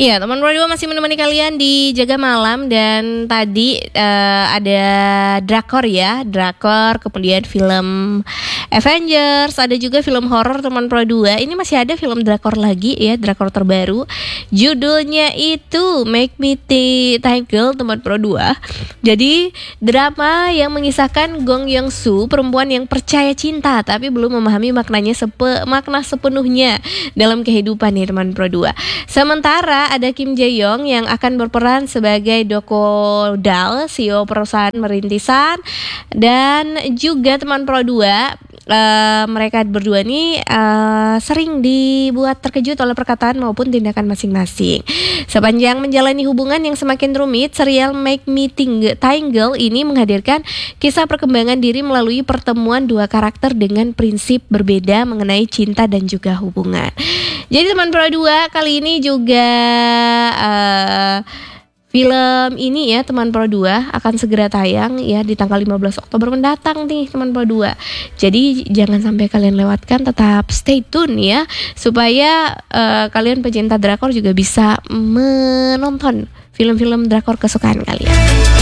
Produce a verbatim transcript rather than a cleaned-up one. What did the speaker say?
Iya, teman Pro dua masih menemani kalian di Jaga Malam. Dan tadi uh, ada drakor ya, drakor, kemudian film Avengers, ada juga film horor teman Pro dua. Ini masih ada film drakor lagi ya, drakor terbaru. Judulnya itu Make Me Tangle teman Pro dua. Jadi drama yang mengisahkan Gong Yeong Soo, perempuan yang percaya cinta tapi belum memahami maknanya sepe, makna sepenuhnya dalam kehidupan nih teman Pro dua. Sementara ada Kim Jae Young yang akan berperan sebagai Doko Dal, C E O perusahaan merintisan. Dan juga teman Pro dua, uh, mereka berdua nih uh, sering dibuat terkejut oleh perkataan maupun tindakan masing-masing. Sepanjang menjalani hubungan yang semakin rumit, serial Make Me Tangle ini menghadirkan kisah perkembangan diri melalui pertemuan dua karakter dengan prinsip berbeda mengenai cinta dan juga hubungan. Jadi teman Pro dua, kali ini juga uh, film ini ya teman Pro dua akan segera tayang ya di tanggal lima belas Oktober mendatang nih teman Pro dua. Jadi jangan sampai kalian lewatkan, tetap stay tune ya supaya uh, kalian pecinta drakor juga bisa menonton film-film drakor kesukaan kalian.